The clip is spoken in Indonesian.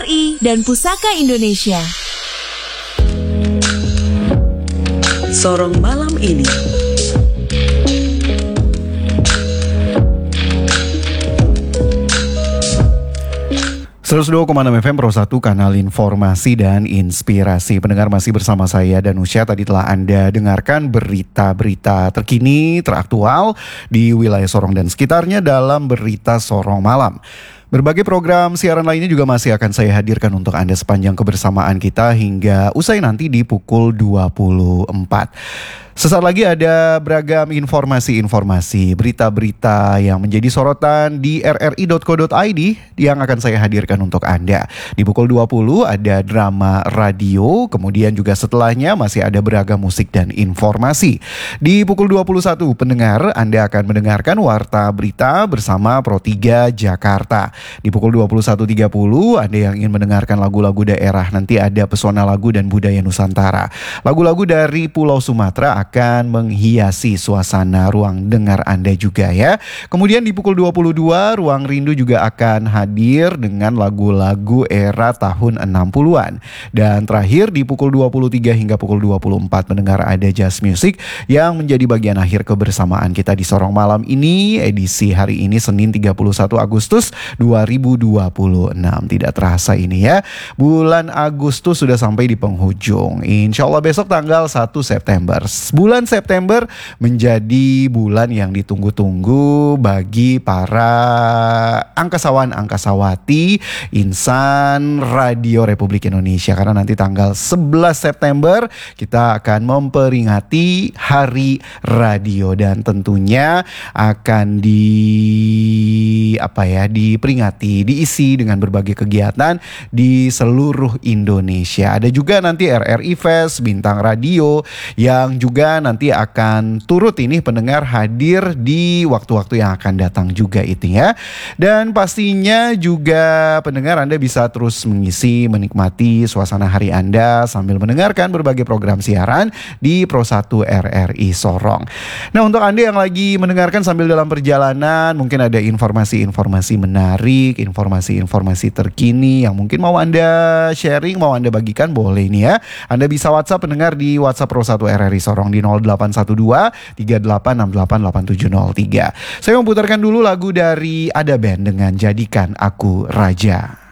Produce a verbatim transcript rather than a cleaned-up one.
R I, dan Pusaka Indonesia. Sorong malam ini. seratus dua koma enam F M Pro satu, kanal informasi dan inspirasi. Pendengar, masih bersama saya Danusya. Tadi telah Anda dengarkan berita-berita terkini, teraktual di wilayah Sorong dan sekitarnya dalam Berita Sorong Malam. Berbagai program siaran lainnya juga masih akan saya hadirkan untuk Anda sepanjang kebersamaan kita hingga usai nanti di pukul dua puluh empat. Sesaat lagi ada beragam informasi-informasi, berita-berita yang menjadi sorotan di r r i dot co dot i d yang akan saya hadirkan untuk Anda. Di pukul dua puluh ada drama radio, kemudian juga setelahnya masih ada beragam musik dan informasi. Di pukul dua puluh satu, pendengar, Anda akan mendengarkan Warta Berita bersama Pro tiga Jakarta. Di pukul dua puluh satu tiga puluh, Anda yang ingin mendengarkan lagu-lagu daerah, nanti ada Pesona Lagu dan Budaya Nusantara. Lagu-lagu dari Pulau Sumatera akan menghiasi suasana ruang dengar Anda juga ya. Kemudian di pukul dua puluh dua, Ruang Rindu juga akan hadir dengan lagu-lagu era tahun enam puluhan. Dan terakhir di pukul dua puluh tiga hingga pukul dua puluh empat, pendengar, ada Jazz Music yang menjadi bagian akhir kebersamaan kita di Sorong Malam ini, edisi hari ini Senin tiga puluh satu Agustus dua ribu dua puluh enam. Tidak terasa ini ya, bulan Agustus sudah sampai di penghujung. Insya Allah besok tanggal satu September. Bulan September menjadi bulan yang ditunggu-tunggu bagi para angkasawan-angkasawati insan Radio Republik Indonesia. Karena nanti tanggal sebelas September kita akan memperingati Hari Radio. Dan tentunya akan di apa ya diperingati, diisi dengan berbagai kegiatan di seluruh Indonesia. Ada juga nanti R R I Fest, Bintang Radio yang juga nanti akan turut ini pendengar hadir di waktu-waktu yang akan datang juga itu ya. Dan pastinya juga pendengar, Anda bisa terus mengisi, menikmati suasana hari Anda sambil mendengarkan berbagai program siaran di Pro satu R R I Sorong. Nah, untuk Anda yang lagi mendengarkan sambil dalam perjalanan, mungkin ada informasi-informasi menarik, informasi-informasi terkini yang mungkin mau Anda sharing, mau Anda bagikan, boleh nih ya. Anda bisa WhatsApp pendengar di WhatsApp Pro satu R R I Sorong di nol delapan satu dua tiga delapan enam delapan delapan tujuh nol tiga. Saya mau putarkan dulu lagu dari Ada Band dengan Jadikan Aku Raja.